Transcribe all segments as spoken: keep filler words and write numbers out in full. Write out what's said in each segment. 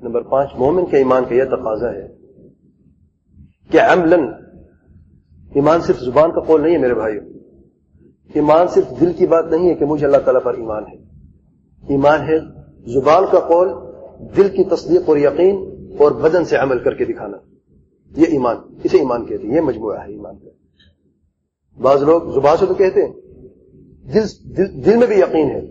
Number پانچ، مومن کے ایمان کا یہ تقاضا ہے کہ عملاً ایمان صرف زبان کا قول نہیں ہے میرے بھائیو، ایمان صرف دل کی بات نہیں ہے کہ مجھے اللہ تعالیٰ پر ایمان ہے، ایمان ہے زبان کا قول، دل کی تصدیق اور یقین، اور بدن سے عمل کر کے دکھانا، یہ ایمان، اسے ایمان کہتے ہیں، یہ مجموعہ ہے ایمان کا۔ بعض لوگ زبان سے تو کہتے ہیں، دل, دل, دل میں بھی یقین ہے،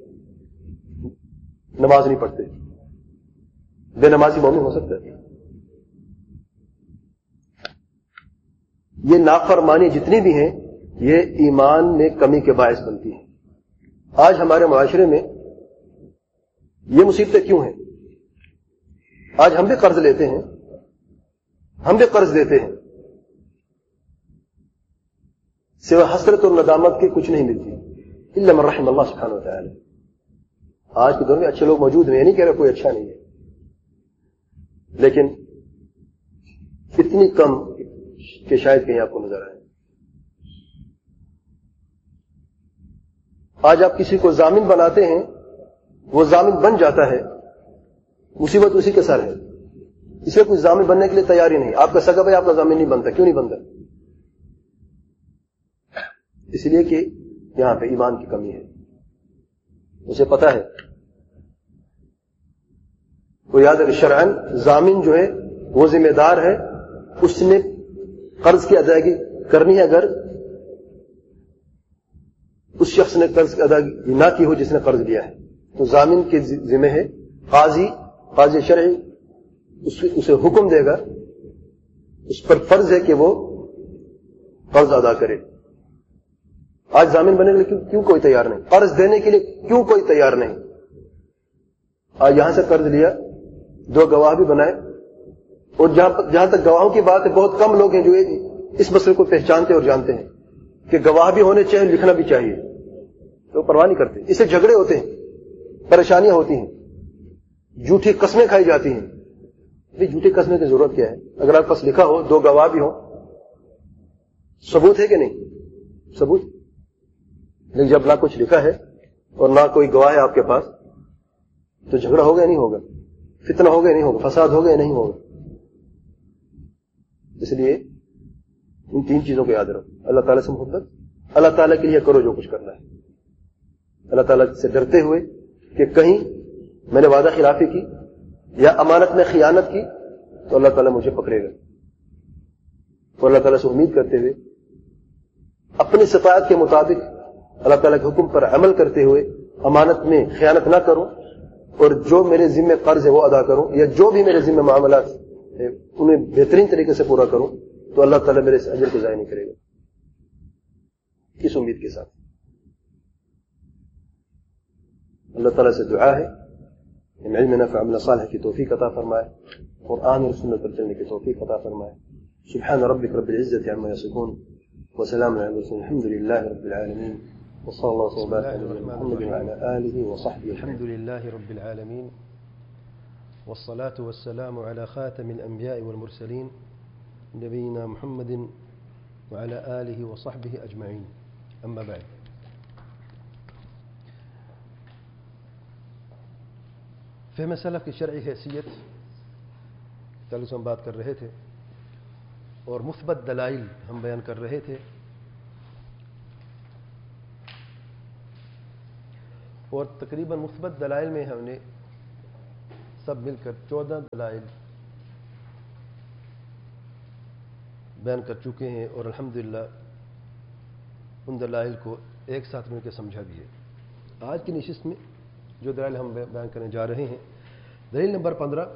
نماز نہیں پڑھتے، بے نمازی مومن ہو سکتا ہے۔ یہ نافرمانی جتنی بھی ہیں یہ ایمان میں کمی کے باعث بنتی ہیں۔ آج ہمارے معاشرے میں یہ مصیبتیں کیوں ہیں؟ آج ہم بھی قرض لیتے ہیں، ہم بھی قرض دیتے ہیں، سوائے حسرت اور ندامت کے کچھ نہیں ملتی، الا من رحم اللہ سبحانہ وتعالی۔ آج کے دور میں اچھے لوگ موجود ہیں، یہ نہیں کہہ رہا کوئی اچھا نہیں ہے، لیکن اتنی کم کہ شاید کہیں آپ کو نظر آئے۔ آج آپ کسی کو ضامن بناتے ہیں، وہ ضامن بن جاتا ہے، مصیبت اسی کے سر ہے، اسے کوئی ضامن بننے کے لیے تیار ہی نہیں۔ آپ کا سگا بھائی آپ کا ضامن نہیں بنتا، کیوں نہیں بنتا؟ اس لیے کہ یہاں پہ ایمان کی کمی ہے، اسے پتا ہے۔ وہ یاد ہے کہ شرعاً ضامن جو ہے وہ ذمہ دار ہے، اس نے قرض کی ادائیگی کرنی ہے، اگر اس شخص نے قرض کی ادائیگی نہ کی ہو جس نے قرض لیا ہے تو ضامن کے ذمہ ہے، قاضی قاضی شرعی اسے حکم دے گا، اس پر فرض ہے کہ وہ قرض ادا کرے۔ آج ضامن بننے کے لیے کیوں کوئی تیار نہیں؟ قرض دینے کے لیے کیوں کوئی تیار نہیں؟ آج یہاں سے قرض لیا، دو گواہ بھی بنائے، اور جہاں جہاں تک گواہوں کی بات ہے بہت کم لوگ ہیں جو اس مسئلے کو پہچانتے اور جانتے ہیں کہ گواہ بھی ہونے چاہیے، لکھنا بھی چاہیے، تو پرواہ نہیں کرتے۔ اس سے جھگڑے ہوتے ہیں، پریشانیاں ہوتی ہیں، جھوٹی قسمیں کھائی جاتی ہیں۔ بھئی جھوٹی قسمیں کی ضرورت کیا ہے؟ اگر آپ پاس لکھا ہو، دو گواہ بھی ہو، ثبوت ہے کہ نہیں؟ ثبوت۔ لیکن جب نہ کچھ لکھا ہے اور نہ کوئی گواہ ہے آپ کے پاس، تو جھگڑا ہوگا یا نہیں ہوگا؟ فتنہ ہوگا یا نہیں ہوگا؟ فساد ہوگا یا نہیں ہوگا؟ اس لیے ان تین چیزوں کو یاد رکھو، اللہ تعالیٰ سے محبت، اللہ تعالیٰ کے لیے کرو جو کچھ کرنا ہے، اللہ تعالیٰ سے ڈرتے ہوئے کہ کہیں میں نے وعدہ خلافی کی یا امانت میں خیانت کی تو اللہ تعالیٰ مجھے پکڑے گا، تو اللہ تعالیٰ سے امید کرتے ہوئے اپنی استطاعت کے مطابق اللہ تعالیٰ کے حکم پر عمل کرتے ہوئے امانت میں خیانت نہ کروں، اور جو میرے ذمہ قرض ہے وہ ادا کروں، یا جو بھی میرے ذمہ معاملات ہے انہیں بہترین طریقے سے پورا کروں، تو اللہ تعالیٰ میرے اس اجر کو ضائع نہیں کرے گا۔ کس امید کے ساتھ؟ اللہ تعالیٰ سے دعا ہے کہ علم نافع عمل صالح کی توفیق عطا فرمائے، قرآن اور سنت پر چلنے کی توفیق عطا فرمائے۔ سبحان ربک رب العزة عما يصفون وسلام على المرسلين الحمد لله رب العالمين وصلى الله وسلم وبارك على محمد وعلى آله وصحبه. الحمد لله رب العالمين والصلاة والسلام على خاتم الأنبياء والمرسلين نبينا محمد وعلى آله وصحبه أجمعين. أما بعد، فهم سلف کی شرعی حیثیت کل ہم بات کر رہے تھے، اور مثبت دلائل ہم بیان کر رہے تھے، اور تقریباً مثبت دلائل میں ہم نے سب مل کر چودہ دلائل بیان کر چکے ہیں، اور الحمدللہ ان دلائل کو ایک ساتھ مل کے سمجھا بھی ہے۔ آج کی نشست میں جو دلائل ہم بیان کرنے جا رہے ہیں، دلیل نمبر پندرہ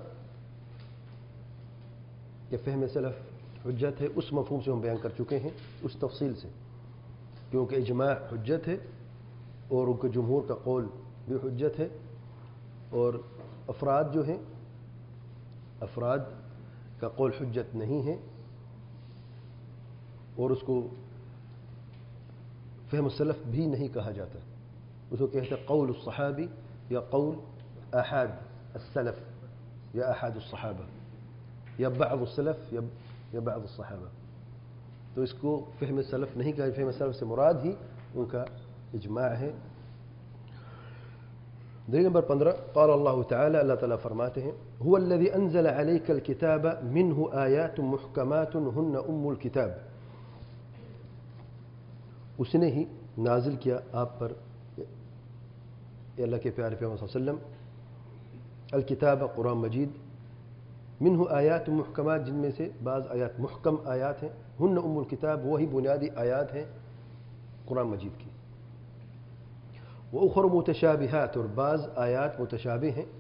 کہ فہم سلف حجت ہے، اس مفہوم سے ہم بیان کر چکے ہیں، اس تفصیل سے، کیونکہ اجماع حجت ہے اور ان کے جمہور کا قول بھی حجت ہے، اور افراد جو ہیں افراد کا قول حجت نہیں ہے، اور اس کو فہم السلف بھی نہیں کہا جاتا، اس کو کہتے ہیں قول الصحابی یا قول احاد السلف یا احاد الصحابہ یا بعض السلف یا یا بعض الصحابہ، تو اس کو فہم سلف نہیں کہا۔ فہم سلف سے مراد ہی ان کا اجماع ہے، دلیل نمبر پندرہ، قال اللہ تعالی، اللہ تعالیٰ فرماتے ہیں، هو الذي انزل عليك الكتاب منه آیات محکمات هن ام الكتاب، اس نے ہی نازل کیا آپ پر اے اللہ کے پیارے پیغمبر صلی اللہ علیہ وسلم الکتاب قرآن مجید، منہ آیات محکمات، جن میں سے بعض آیات محکم آیات ہیں، ہن ام الکتاب، وہی بنیادی آیات ہیں قرآن مجید کی، وأخر متشابہات، اور بعض آیات متشابہ ہیں،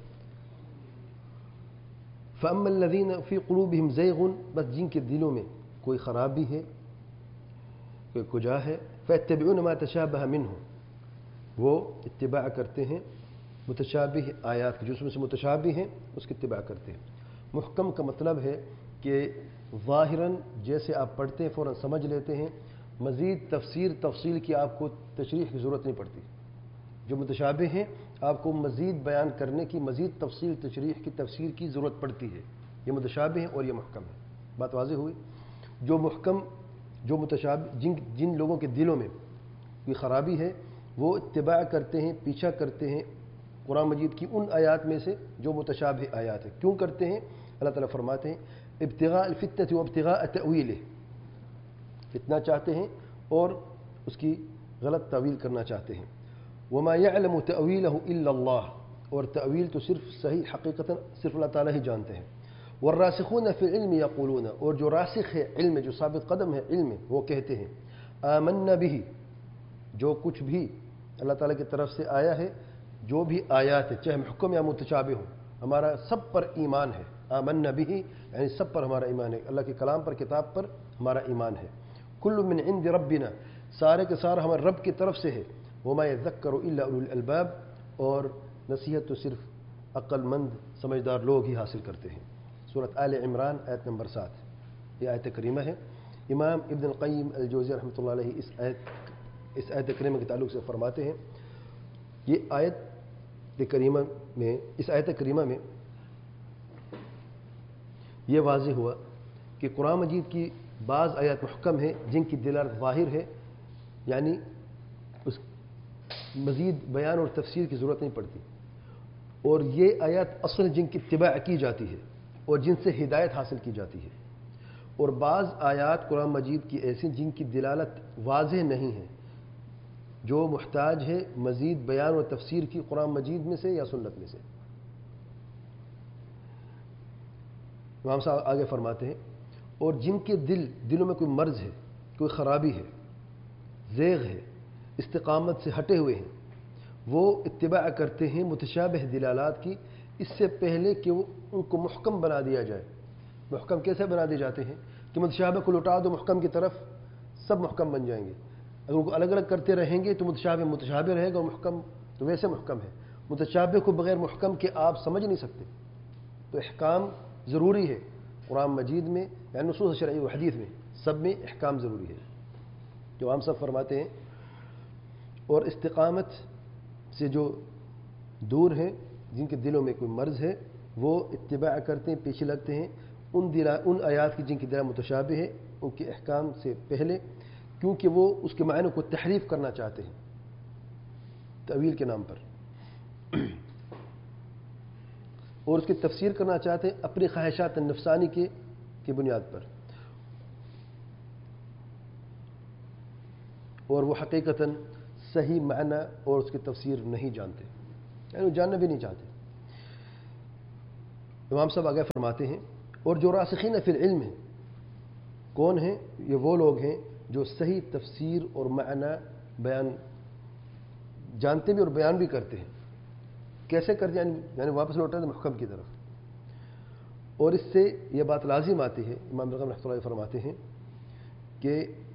فأما الذین فی قلوبہم زیغ، بس جن کے دلوں میں کوئی خرابی ہے، کوئی کجا ہے، فیتبعون ما تشابہ منہ، وہ اتباع کرتے ہیں متشابہ آیات کی، جو اس میں سے متشابہ ہیں اس کی اتباع کرتے ہیں۔ محکم کا مطلب ہے کہ ظاہراً جیسے آپ پڑھتے ہیں فوراً سمجھ لیتے ہیں، مزید تفسیر تفصیل کی آپ کو تشریح کی ضرورت نہیں پڑتی۔ جو متشابہ ہیں آپ کو مزید بیان کرنے کی، مزید تفصیل تشریح کی، تفسیر کی ضرورت پڑتی ہے۔ یہ متشابہ ہیں اور یہ محکم ہے، بات واضح ہوئی۔ جو محکم، جو متشابہ، جن جن لوگوں کے دلوں میں کوئی خرابی ہے وہ اتباع کرتے ہیں، پیچھا کرتے ہیں قرآن مجید کی ان آیات میں سے جو متشابہ آیات ہیں۔ کیوں کرتے ہیں؟ اللہ تعالیٰ فرماتے ہیں ابتغاء الفتنة وابتغاء تأویلہ، فتنہ چاہتے ہیں اور اس کی غلط تعویل کرنا چاہتے ہیں۔ وما يعلم تأویلہ الا اللہ، اور تعویل تو صرف صحیح حقیقتاً صرف اللہ تعالیٰ ہی جانتے ہیں۔ والراسخون فی العلم یقولون، اور جو راسخ ہے علم، جو ثابت قدم ہے علم، وہ کہتے ہیں آمنا به، جو کچھ بھی اللہ تعالیٰ کی طرف سے آیا ہے، جو بھی آیات ہے چاہے محکم یا متشابہ ہو، ہمارا سب پر ایمان ہے۔ آمنا به یعنی سب پر ہمارا ایمان ہے، اللہ کے کلام پر، کتاب پر ہمارا ایمان ہے۔ کل من عند ربنا، سارے کے سارے ہمارے رب کی طرف سے ہے۔ وما يذکر الا اولو الالباب، اور نصیحت تو صرف عقل مند سمجھدار لوگ ہی حاصل کرتے ہیں۔ سورۃ آل عمران آیت نمبر سات، یہ آیت کریمہ ہے۔ امام ابن القیم الجوزی رحمۃ اللہ علیہ اس آیت اس آیت کریمہ کے تعلق سے فرماتے ہیں، یہ آیت کریمہ میں اس آیت کریمہ میں یہ واضح ہوا کہ قرآن مجید کی بعض آیات محکم ہیں جن کی دلالت ظاہر ہے، یعنی اس مزید بیان اور تفسیر کی ضرورت نہیں پڑتی، اور یہ آیات اصل جن کی اتباع کی جاتی ہے اور جن سے ہدایت حاصل کی جاتی ہے، اور بعض آیات قرآن مجید کی ایسی جن کی دلالت واضح نہیں ہے، جو محتاج ہے مزید بیان اور تفسیر کی قرآن مجید میں سے یا سنت میں سے۔ امام صاحب آگے فرماتے ہیں اور جن کے دل دلوں میں کوئی مرض ہے، کوئی خرابی ہے، زیغ ہے، استقامت سے ہٹے ہوئے ہیں، وہ اتباع کرتے ہیں متشابہ دلالات کی اس سے پہلے کہ وہ ان کو محکم بنا دیا جائے۔ محکم کیسے بنا دیے جاتے ہیں کہ متشابہ کو لوٹا دو محکم کی طرف، سب محکم بن جائیں گے۔ اگر ان کو الگ الگ کرتے رہیں گے تو متشابہ متشابہ رہے گا اور محکم تو ویسے محکم ہے۔ متشابہ کو بغیر محکم کے آپ سمجھ نہیں سکتے، تو احکام ضروری ہے قرآن مجید میں، یعنی نصوص شرعی و حدیث میں سب میں احکام ضروری ہے، جو ہم سب فرماتے ہیں۔ اور استقامت سے جو دور ہیں، جن کے دلوں میں کوئی مرض ہے، وہ اتباع کرتے ہیں، پیچھے لگتے ہیں ان دلا ان آیات کی جن کی دلالت متشابہ ہے ان کے احکام سے پہلے، کیونکہ وہ اس کے معنی کو تحریف کرنا چاہتے ہیں تأویل کے نام پر، اور اس کی تفسیر کرنا چاہتے ہیں اپنی خواہشات نفسانی کے کی بنیاد پر، اور وہ حقیقتاً صحیح معنی اور اس کی تفسیر نہیں جانتے، یعنی وہ جاننا بھی نہیں چاہتے۔ امام صاحب آگے فرماتے ہیں اور جو راسخین فی العلم ہیں، کون ہیں؟ یہ وہ لوگ ہیں جو صحیح تفسیر اور معنی بیان جانتے بھی اور بیان بھی کرتے ہیں۔ کیسے کرتے ہیں؟ یعنی واپس لوٹتے ہیں محکم کی طرف، اور اس سے یہ بات لازم آتی ہے، امام رغم رحمۃ اللہ فرماتے ہیں کہ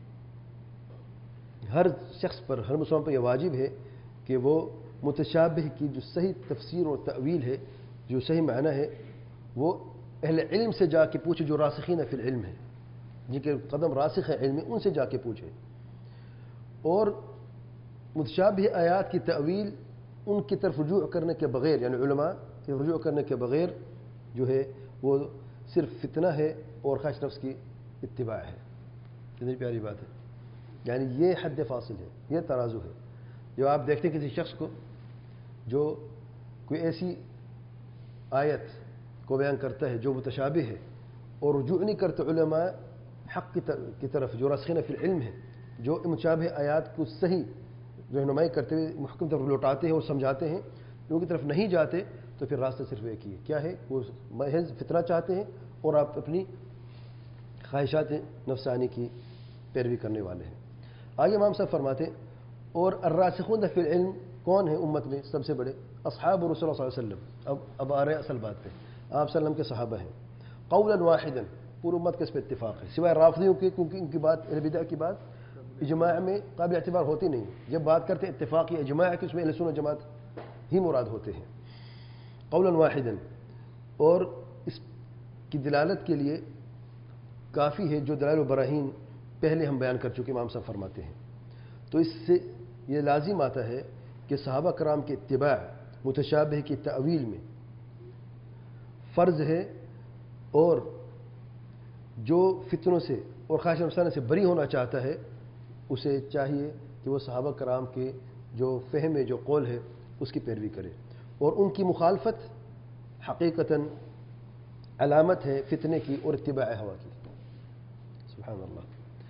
ہر شخص پر، ہر مسلمان پر یہ واجب ہے کہ وہ متشابہ کی جو صحیح تفسیر اور تأویل ہے، جو صحیح معنی ہے، وہ اہل علم سے جا کے پوچھے، جو راسخین فی العلم ہے، جن کے قدم راسخ ہے علم میں، ان سے جا کے پوچھے۔ اور متشابہ آیات کی تأویل ان کی طرف رجوع کرنے کے بغیر، یعنی علماء کی رجوع کرنے کے بغیر جو ہے وہ صرف فتنہ ہے اور خواہش نفس کی اتباع ہے۔ کتنی پیاری بات ہے، یعنی یہ حد فاصل ہے، یہ ترازو ہے۔ جو آپ دیکھتے ہیں کسی شخص کو جو کوئی ایسی آیت کو بیان کرتا ہے جو متشابہ ہے اور رجوع نہیں کرتے علماء حق کی طرف جو راسخین فی العلم ہے، جو متشابہ آیات کو صحیح رہنمائی کرتے ہوئے محکم طرف لوٹاتے ہیں اور سمجھاتے ہیں، ان کی طرف نہیں جاتے، تو پھر راستہ صرف ایک ہی ہے، کیا ہے؟ وہ محض فتنہ چاہتے ہیں اور آپ اپنی خواہشات نفسانی کی پیروی کرنے والے ہیں۔ آگے امام صاحب فرماتے ہیں اور الراسخون فی العلم کون ہے امت میں سب سے بڑے؟ اصحاب رسول اللہ صلی اللہ علیہ وسلم۔ اب اب آ رہے ہیں اصل بات پہ، آپ صلی اللہ علیہ وسلم کے صحابہ ہیں، قولا واحدا، پوری امت کا اس پہ اتفاق ہے سوائے رافضیوں کے، کیونکہ ان کی بات اہل بدع کی بات اجماع میں قابل اعتبار ہوتی نہیں۔ جب بات کرتے ہیں اتفاق یا اجماع ہے کہ اس میں اہل سنت جماعت ہی مراد ہوتے ہیں، قولا واحدا۔ اور اس کی دلالت کے لیے کافی ہے جو دلائل و براہین پہلے ہم بیان کر چکے، امام صاحب فرماتے ہیں۔ تو اس سے یہ لازم آتا ہے کہ صحابہ کرام کے اتباع متشابہ کی تأویل میں فرض ہے، اور جو فتنوں سے اور خواہش نفسانہ سے بری ہونا چاہتا ہے اسے چاہیے کہ وہ صحابہ کرام کے جو فہم ہے، جو قول ہے، اس کی پیروی کرے، اور ان کی مخالفت حقیقتاً علامت ہے فتنے کی اور اتباع ہوا کی۔ سبحان اللہ۔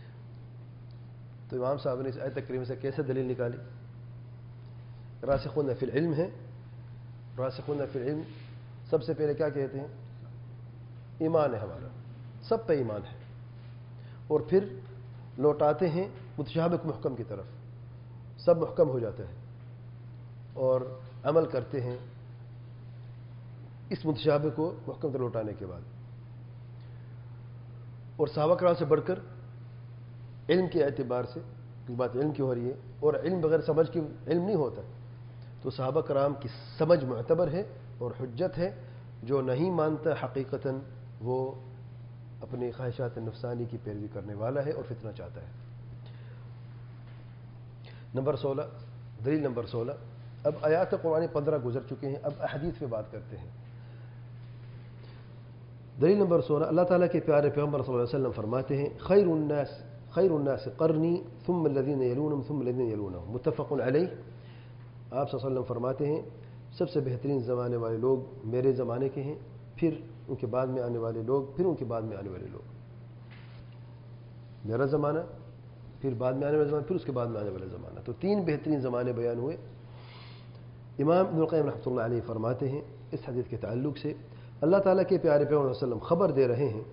تو امام صاحب نے اس آیت کریمہ سے کیسے دلیل نکالی؟ راسخون فی العلم ہے، راسخون فی العلم سب سے پہلے کیا کہتے ہیں؟ ایمان ہے ہمارا، سب پہ ایمان ہے، اور پھر لوٹاتے ہیں متشابہ محکم کی طرف، سب محکم ہو جاتا ہے اور عمل کرتے ہیں اس متشابہ کو محکم تر لوٹانے کے بعد۔ اور صحابہ کرام سے بڑھ کر علم کے اعتبار سے، بات علم کی ہو رہی ہے، اور علم بغیر سمجھ کے علم نہیں ہوتا، تو صحابہ کرام کی سمجھ معتبر ہے اور حجت ہے۔ جو نہیں مانتا حقیقتاً وہ اپنی خواہشات نفسانی کی پیروی کرنے والا ہے اور فتنہ چاہتا ہے۔ نمبر سولہ، دلیل نمبر سولہ۔ اب آیات قرآن پندرہ گزر چکے ہیں، اب احادیث پہ بات کرتے ہیں۔ دلیل نمبر سولہ، اللہ تعالیٰ کے پیارے پیغمبر صلی اللہ علیہ وسلم فرماتے ہیں خیر الناس خیر الناس قرنی ثم الذین یلونہم ثم الذین یلونہم، متفق علیہ۔ آپ صلی اللہ علیہ وسلم فرماتے ہیں سب سے بہترین زمانے والے لوگ میرے زمانے کے ہیں، پھر ان کے بعد میں آنے والے لوگ، پھر ان کے بعد میں آنے والے لوگ۔ میرا زمانہ، پھر بعد میں آنے والا زمانہ، پھر اس کے بعد میں آنے والا زمانہ، تو تین بہترین زمانے بیان ہوئے۔ امام ابن القیم رحمۃ اللہ علیہ فرماتے ہیں اس حدیث کے تعلق سے اللہ تعالیٰ کے پیارے پیغمبر صلی اللہ علیہ وسلم خبر دے رہے ہیں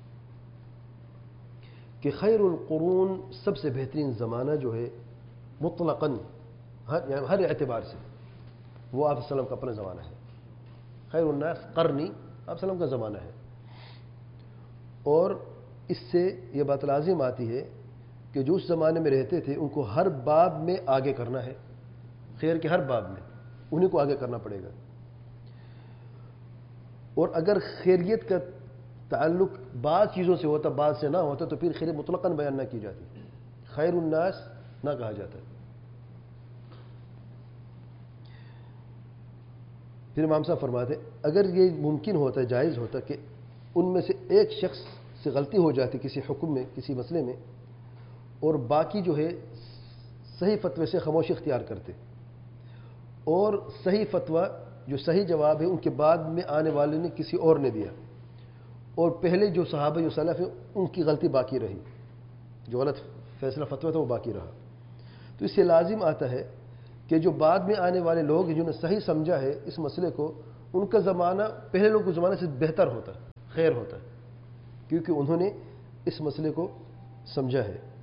کہ خیر القرون سب سے بہترین زمانہ جو ہے مطلقاً ہر یعنی ہر اعتبار سے وہ آپ صلی اللہ علیہ وسلم کا اپنا زمانہ ہے۔ خیر الناس قرنی آپ صلی اللہ علیہ وسلم کا زمانہ ہے، اور اس سے یہ بات لازم آتی ہے کہ جو اس زمانے میں رہتے تھے ان کو ہر باب میں آگے کرنا ہے، خیر کے ہر باب میں انہیں کو آگے کرنا پڑے گا، اور اگر خیریت کا تعلق بعض چیزوں سے ہوتا بعض سے نہ ہوتا تو پھر خیر مطلقاً بیان نہ کی جاتی، خیر الناس نہ کہا جاتا۔ پھر امام صاحب فرماتے اگر یہ ممکن ہوتا، جائز ہوتا کہ ان میں سے ایک شخص سے غلطی ہو جاتی کسی حکم میں، کسی مسئلے میں، اور باقی جو ہے صحیح فتوے سے خاموشی اختیار کرتے، اور صحیح فتویٰ جو صحیح جواب ہے ان کے بعد میں آنے والے نے کسی اور نے دیا، اور پہلے جو صحابہ جو سلف ہیں ان کی غلطی باقی رہی، جو غلط فیصلہ فتویٰ تھا وہ باقی رہا، تو اس سے لازم آتا ہے کہ جو بعد میں آنے والے لوگ جنہوں نے صحیح سمجھا ہے اس مسئلے کو، ان کا زمانہ پہلے لوگوں کے زمانے سے بہتر ہوتا ہے، خیر ہوتا ہے، کیونکہ انہوں نے اس مسئلے کو سمجھا ہے۔